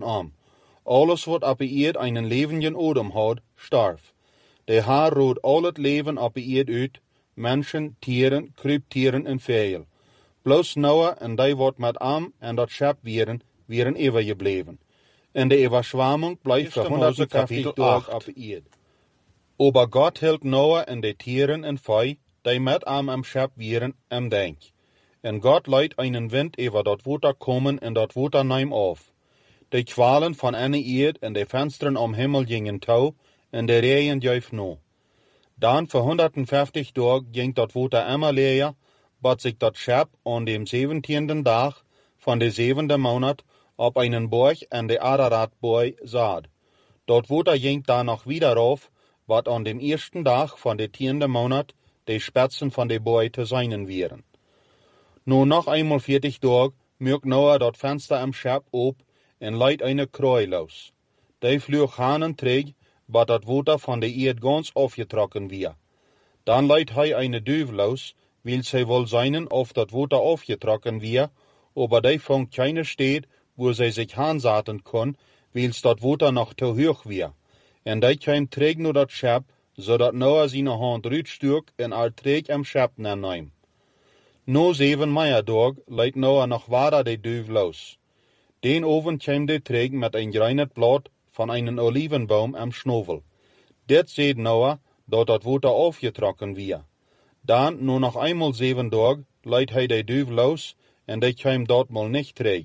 om. Alles wat op de eerd een levenden odem had, starf. De Heer rood al het leven op de eerd uit, mensen, tieren, kruiptieren en vijel. Bloos Noah en die wat met hem en dat schep wieren eeuwig gebleven. En de overzwaming blijft voor 150 dagen op de eerd. Aber God hield Noah en de tieren en vee, die met hem am schep wieren, denk. En God leidt een wind over dat water komen en dat water neem af. De kwalen van ene eerd en de vensteren om hemel gingen touw en de regen juif no. Dan voor 150 dagen ging dat water immer leer, bat zich dat schep aan de 17e dag van de 7e maand op een borg en de Araratboy zat. Dat water ging dan nog wieder af, wat aan de eerste dag van de 10e maand de spetsen van de boy te zijn wieren. Nu nog eenmaal 40 dagen maakt Noah dat venster am schep op en leidt een krooi los. Die vloog hanen terug, wat dat water van de eerd gans afgetrokken weer. Dan leidt hij een duif los, wil zij wel zijn of dat water afgetrokken weer, aber die vond keine steed waar zij zich aanzetten kon, wils dat water nog te hoog weer. En die kwam terug naar dat schep, zodat Noah zijn hand uitstuk en al terug am schep neemt. Na 7 dagen leidt Noah nog verder de duif los. Den avond kwam de terug met een grijnet blad van een olivenboom am snovel. Dit ziet Noah dat dat water afgetrokken weer. Dan, nu nog eenmaal 7 dagen, leidt hij de duif los en die kwam datmaal niet terug.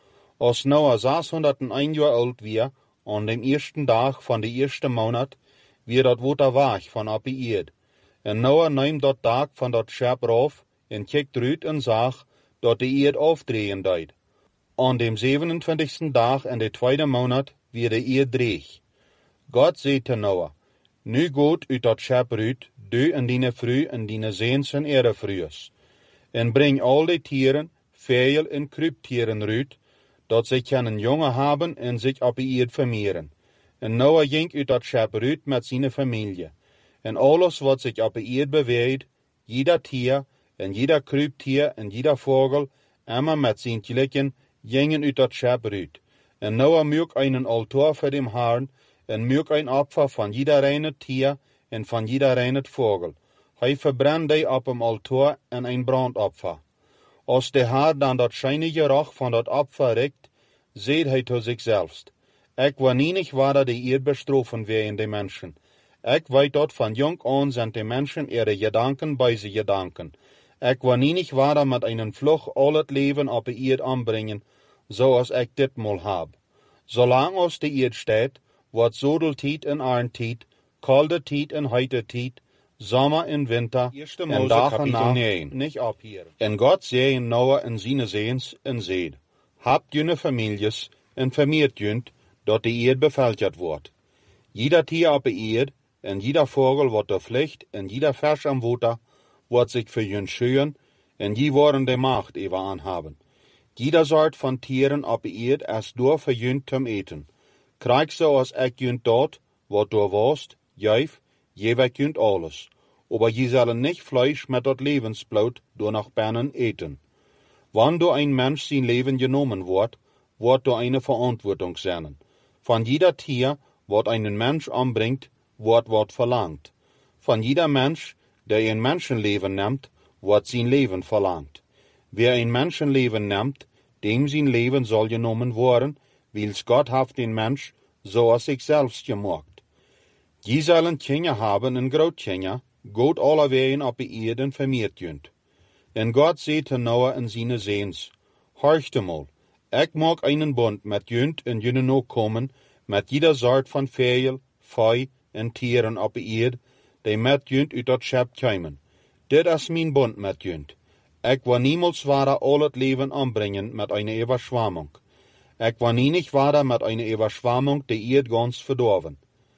Als Noah 601 jaar oud weer, aan de eerste dag van de eerste maand, weer dat water weg van op de eerd. En Noah neemt dat dak van dat schep af en kijkt eruit en zag dat de eerd afdrehen deed. Aan de 27e dag en de tweede maand weer de eerd dreeg. God zei te Noah, nu gaat uit dat schep uit, du en dine vrouw en dine zeens en erefruus. En breng al de tieren, vijel en kruiptieren uit, dat zij kunnen jongen hebben en zich op de eerd vermeeren. En Noah ging uit dat schep uit met zijn familie. En alles wat zich op de eerd beweegt, jeder tier en jeder kruiptier en jeder vogel, immer met zijn klikken, gingen uit dat schep uit. En Noah maakt een altaar voor dem Herrn en maakt een opfer van jeder reine tier en van jeder reine vogel. Hij verbrandt die op een altaar en een brandopfer. Als de Heer dan dat schijnige roch van dat opfer richt, zegt hij tot zichzelf, ik wil niet waar de eerd bestrafen wegen de mensen. Ik weet dat van jong aan zijn de mensen ihre gedanken bij zich gedanken. Ik wil niet waar met een vlug al het leven op de eerd aanbrengen, zoals ik ditmaal heb. Zolang als de eerd staat, wordt zodeltijd en arentijd, koude tijd en hete tijd, zomer en winter, en dag en nacht niet ophieren. En God zei Noah en zijn zeens en zei, hebt jullie families en vermeert junt, dat de eerd beveltjerd wordt. Jeder tier op de eerd en jeder vogel wordt de vlucht en jeder vers am water wordt zich voor junt scheuren en die worden de macht even aanhaben. Jeder soort van tieren op de eerd is door voor junt te eten. Krijg zoals ik junt dat, wat door worst, juif, geef ik junt alles. Aber je zullen niet vlees met dat levensbloed door nog binnen eten. Wanneer door een mens zijn leven genomen wordt door een verantwoording zijn. Van jeder tier wat een mens aanbrengt, wordt wat verlangt. Van jeder mens die een mensenleven neemt, wordt zijn leven verlangt. Wie een mensenleven neemt, dem zijn leven zal genomen worden, wils God heeft een mens zoals zichzelf gemaakt. Je zullen kinderen hebben en grootkinderen, God alle wegen op de eerde vermeerd junt. En God zei te Noah en zijn zeens, hoortemaal, ik maak een bond met junt en jullie nakomen, met ieder soort van vijel, vee en tieren op de eerd, die met junt uit dat schep komen. Dit is mijn bond met junt. Ik wil niemals waarder al het leven aanbrengen met een overzwaming. Ik wil niet waarder met een overzwaming de eerd gans verdorven.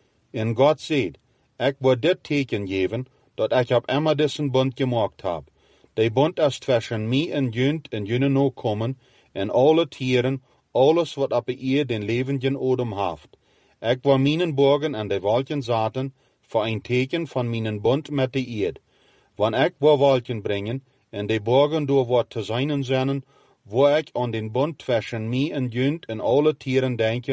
En God zei, ik wil dit teken geven, dat ik op immer dessen bond gemaakt heb. De bond is tussen mij en jullie nakomen, en alle tieren, alles wat op de eerd den levenden odem heeft. Ik wil mijn borgen en de wolken zaten, voor een teken van mijn bond met de eerd. Wanneer ik wil wolken brengen, en de borgen door wat te zijn, waar ik aan den bond tussen mij en jullie en alle tieren denken,